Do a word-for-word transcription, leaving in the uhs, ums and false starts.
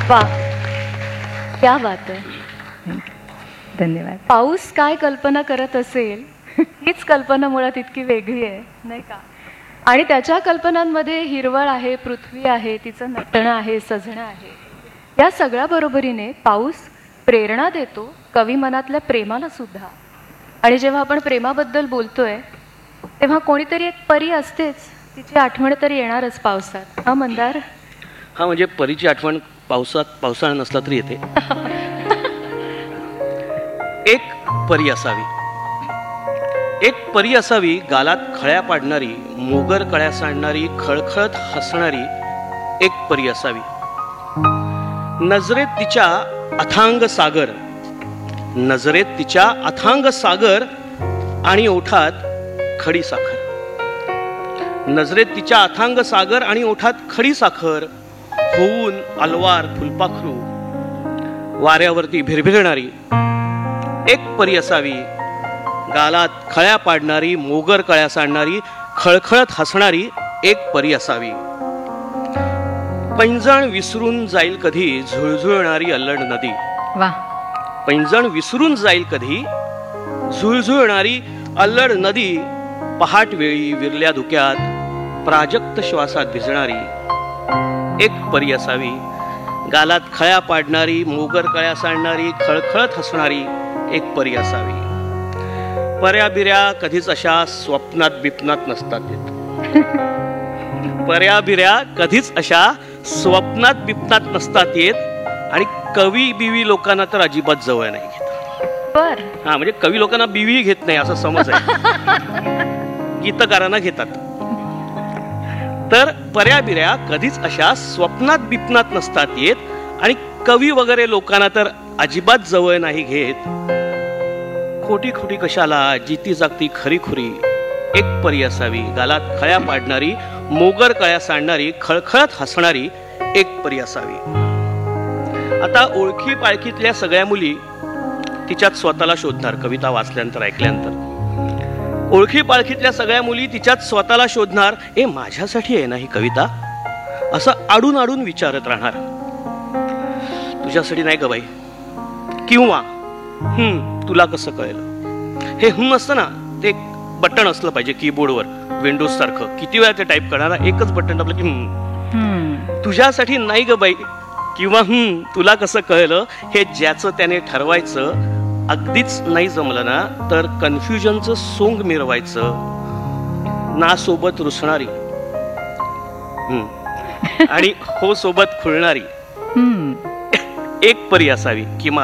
वा, क्या बात आहे. धन्यवाद. पाऊस काय कल्पना करत असेल हीच कल्पना मुळात इतकी वेगळी आहे नाही का. आणि त्याच्या कल्पनांमध्ये हिरवळ आहे, पृथ्वी आहे, तिचं नटणं आहे, सजणं आहे. या सगळ्या बरोबरीने पाऊस प्रेरणा देतो कवी मनातल्या प्रेमाला सुद्धा. आणि जेव्हा आपण प्रेमाबद्दल बोलतोय तेव्हा कोणीतरी एक परी असतेच, तिची आठवण तरी येणारच पावसात. हा मंदार. हा, म्हणजे परीची आठवण पावसात पावसाळा नसला तरी येते. एक परी असावी, एक परी असावी, गालात खळ्या पाडणारी, मोगर कळ्या सांडणारी, खळखळत हसणारी एक परी असावी. नजरेत तिच्या अथांग सागर, नजरेत तिच्या अथांग सागर आणि ओठात खडी साखर. नजरेत तिच्या अथांग सागर आणि ओठात खडी साखर होऊन अलवार फुलपाखरू वाऱ्यावरती भिरभिरणारी एक परी असावी. गालात खळ्या पाडणारी, मोगर कळ्या सांडणारी, खळखळत हसणारी एक परी असावी. पैंजण विसरून जाईल कधी झुळझुळणारी अल्लड नदी. वा. पैंजण विसरून जाईल कधी झुळझुळणारी अल्लड नदी, पहाट वेळी विरल्या धुक्यात प्राजक्त श्वासात भिजणारी एक परी असावी. गालात खळ्या पाडणारी, मोगर कळ्या सांडणारी, खळखळत हसणारी एक परी असावी. पर्या बिऱ्या कधीच अशा स्वप्नात बिपनात नसतात येत. पर्या बिऱ्या कधीच अशा स्वप्नात बिपनात नसतात येत. आणि कवी बिवी लोकांना तर अजिबात जवळ नाही घेत. बर. हा, म्हणजे कवी लोकांना बिवी घेत नाही असं समज आहे. गीतकारांना घेतात. तर पर्या बिऱ्या कधीच अशा स्वप्नात बिपनात नसतात येत. आणि कवी वगैरे लोकांना तर अजिबात जवळ नाही घेत. खोटी खोटी कशाला, जिती जागती खरी खुरी एक परी असावी. गालात खळ्या पाडणारी, मोगर कळ्या सांडणारी, खळखळत हसणारी एक परी असावी. आता ओळखी पाळखीतल्या सगळ्या मुली तिच्यात स्वतःला शोधणार. कविता वाचल्यानंतर, ऐकल्यानंतर ओळखी पाळखीतल्या सगळ्या मुली तिच्यात स्वतःला शोधणार. ए, माझ्यासाठी आहे ना ही कविता, असं आडून आडून विचारत राहणार. तुझ्यासाठी नाही ग बाई. किंवा हम्म तुला कसं कळेल. हे हम्म असतं ना, ते बटन असलं पाहिजे कीबोर्डवर विंडोज सारखं. किती वेळा ते टाईप करणार, एकच बटन दाबलं की हम्म. तुझ्यासाठी नाही ग बाई किंवा हम्म तुला कसं कळलं, हे ज्याचं त्याने ठरवायचं. अगदीच नाही जमलं ना तर कन्फ्युजनचं सोंग मिरवायचं. ना सोबत रुसणारी आणि हो सोबत खुळणारी एक परी असावी. किंवा